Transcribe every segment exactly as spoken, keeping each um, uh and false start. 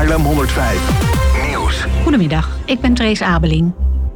Haarlem honderdvijf Nieuws. Goedemiddag, ik ben Trace Abeling.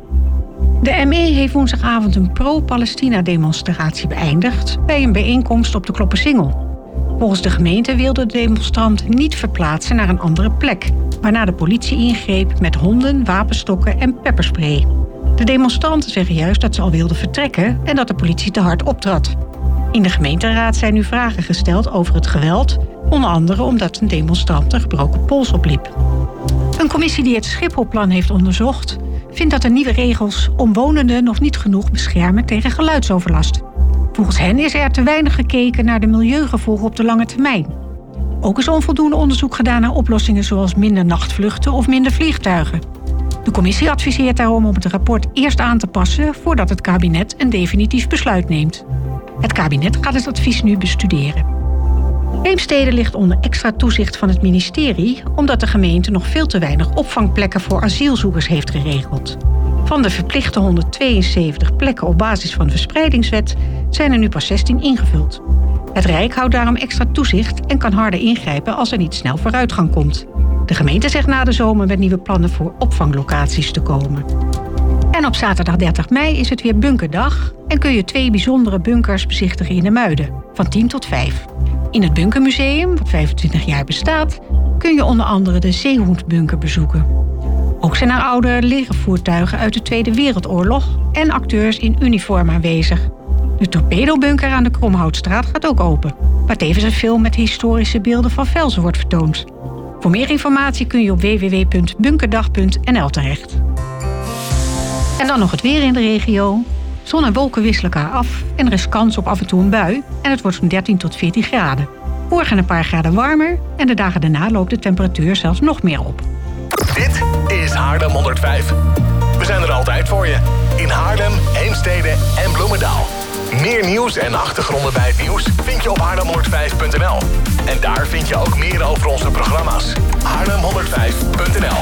De M E heeft woensdagavond een pro-Palestina-demonstratie beëindigd bij een bijeenkomst op de Kloppersingel. Volgens de gemeente wilde de demonstrant niet verplaatsen naar een andere plek, waarna de politie ingreep met honden, wapenstokken en pepperspray. De demonstranten zeggen juist dat ze al wilden vertrekken en dat de politie te hard optrad. In de gemeenteraad zijn nu vragen gesteld over het geweld, onder andere omdat een demonstrant een gebroken pols opliep. Een commissie die het Schipholplan heeft onderzocht, vindt dat de nieuwe regels omwonenden nog niet genoeg beschermen tegen geluidsoverlast. Volgens hen is er te weinig gekeken naar de milieugevolgen op de lange termijn. Ook is onvoldoende onderzoek gedaan naar oplossingen zoals minder nachtvluchten of minder vliegtuigen. De commissie adviseert daarom om het rapport eerst aan te passen voordat het kabinet een definitief besluit neemt. Het kabinet gaat het advies nu bestuderen. Heemstede ligt onder extra toezicht van het ministerie, omdat de gemeente nog veel te weinig opvangplekken voor asielzoekers heeft geregeld. Van de verplichte honderdtweeënzeventig plekken op basis van de verspreidingswet zijn er nu pas zestien ingevuld. Het Rijk houdt daarom extra toezicht en kan harder ingrijpen als er niet snel vooruitgang komt. De gemeente zegt na de zomer met nieuwe plannen voor opvanglocaties te komen. En op zaterdag dertig mei is het weer bunkerdag en kun je twee bijzondere bunkers bezichtigen in de Muiden, van tien tot vijf. In het Bunkermuseum, wat vijfentwintig jaar bestaat, kun je onder andere de Zeehoendbunker bezoeken. Ook zijn er oude legervoertuigen uit de Tweede Wereldoorlog en acteurs in uniform aanwezig. De Torpedobunker aan de Kromhoutstraat gaat ook open, waar tevens een film met historische beelden van Velzen wordt vertoond. Voor meer informatie kun je op w w w punt bunkerdag punt n l terecht. En dan nog het weer in de regio. Zon en wolken wisselen elkaar af en er is kans op af en toe een bui en het wordt zo'n dertien tot veertien graden. Morgen een paar graden warmer en de dagen daarna loopt de temperatuur zelfs nog meer op. Dit is Haarlem honderdvijf. We zijn er altijd voor je. In Haarlem, Heemstede en Bloemendaal. Meer nieuws en achtergronden bij het nieuws vind je op haarlem honderdvijf punt n l. En daar vind je ook meer over onze programma's. haarlem honderdvijf punt n l